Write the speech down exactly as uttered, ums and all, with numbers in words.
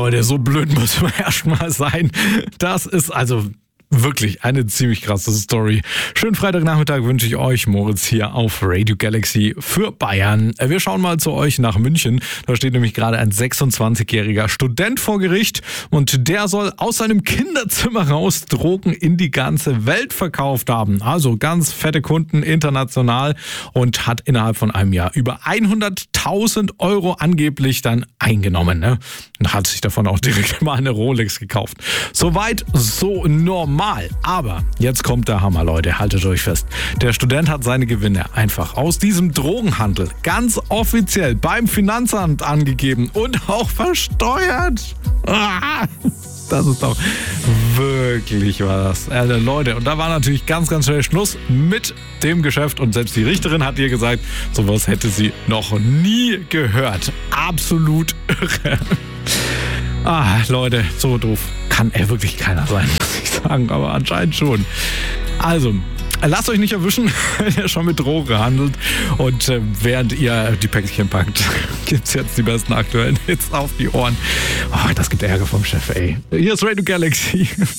Leute, so blöd muss man erstmal sein. Das ist also wirklich eine ziemlich krasse Story. Schönen Freitagnachmittag wünsche ich euch, Moritz hier auf Radio Galaxy für Bayern. Wir schauen mal zu euch nach München. Da steht nämlich gerade ein sechsundzwanzigjähriger Student vor Gericht und der soll aus seinem Kinderzimmer raus Drogen in die ganze Welt verkauft haben. Also ganz fette Kunden international und hat innerhalb von einem Jahr über hunderttausend Euro angeblich dann eingenommen. Ne? Und hat sich davon auch direkt mal eine Rolex gekauft. Soweit so normal. Aber jetzt kommt der Hammer, Leute, haltet euch fest. Der Student hat seine Gewinne einfach aus diesem Drogenhandel ganz offiziell beim Finanzamt angegeben und auch versteuert. Ah, das ist doch wirklich was. Also Leute, und da war natürlich ganz, ganz schnell Schluss mit dem Geschäft und selbst die Richterin hat ihr gesagt, sowas hätte sie noch nie gehört. Absolut irre. Ah, Leute, so doof kann er wirklich keiner sein, muss ich sagen, aber anscheinend schon. Also, lasst euch nicht erwischen, wenn ihr schon mit Drogen handelt. Und äh, während ihr die Päckchen packt, gibt's jetzt die besten aktuellen Hits auf die Ohren. Oh, das gibt Ärger vom Chef, ey. Hier ist Radio Galaxy.